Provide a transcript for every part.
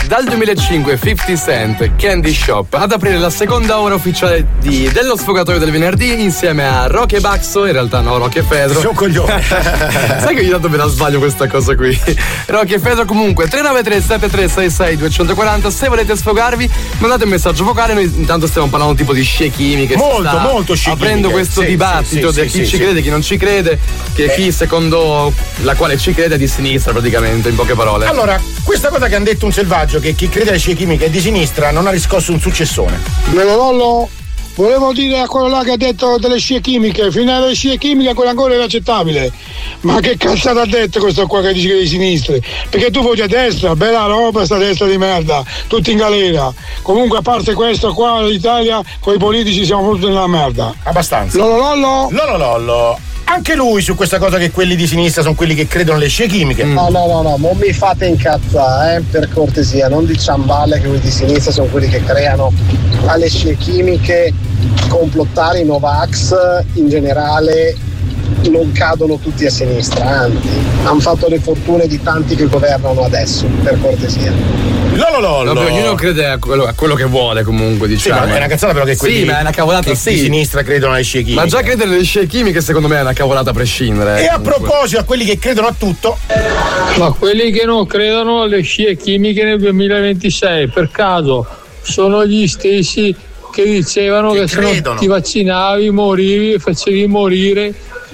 dal 2005 50 Cent, Candy Shop, ad aprire la seconda ora ufficiale dello Sfogatoio del venerdì insieme a Rocky e Baxo, in realtà no, Rocky e Pedro. Sono un coglione. Sai che ogni tanto me la sbaglio questa cosa qui. Rocky e Pedro comunque 393 7366 240, se volete sfogarvi mandate un messaggio vocale, noi intanto stiamo parlando tipo di scie chimiche. Molto scie aprendo chimiche. questo dibattito di chi ci crede, chi non ci crede, che chi secondo la quale ci crede è di sinistra praticamente, in poche parole. Allora, questa cosa che hanno detto un selvaggio, che chi crede alle scie chimiche è di sinistra, non ha riscosso un successone. Lollo, volevo dire a quello là che ha detto delle scie chimiche, fino alle scie chimiche quello ancora è inaccettabile. Ma che cazzata ha detto questo qua che dice che è di sinistra? Perché tu voti a destra, bella roba sta destra di merda, tutti in galera. Comunque a parte questo qua l'Italia con i politici siamo tutti nella merda. Abbastanza. Lollo. Anche lui su questa cosa che quelli di sinistra sono quelli che credono alle scie chimiche. No, non mi fate incazzare, per cortesia, non diciamo balle che quelli di sinistra sono quelli che creano alle scie chimiche, complottare i Novax in generale. Non cadono tutti a sinistra, anzi, hanno fatto le fortune di tanti che governano adesso, per cortesia. Ognuno crede a quello che vuole, comunque, diciamo. Sì, ma è una cazzata però che quelli ma è una cavolata, di sinistra credono alle scie chimiche. Ma già credere alle scie chimiche secondo me è una cavolata a prescindere. E a proposito, a quelli che credono a tutto. Ma quelli che non credono alle scie chimiche nel 2026, per caso, sono gli stessi che dicevano che se non ti vaccinavi morivi e facevi morire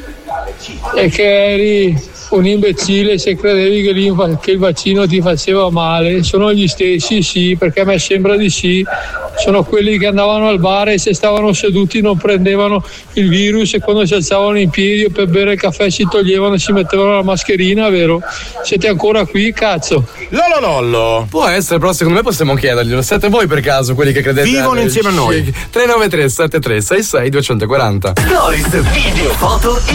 e che eri un imbecille se credevi che il vaccino ti faceva male. Sono gli stessi, sì, perché a me sembra di sì. Sono quelli che andavano al bar e se stavano seduti non prendevano il virus, e quando si alzavano in piedi o per bere il caffè si toglievano e si mettevano la mascherina, vero? Siete ancora qui, cazzo? Lollo. Può essere, però secondo me possiamo chiederglielo. Siete voi per caso quelli che credete vivono insieme a noi? 393 7366 240. Stories, video, foto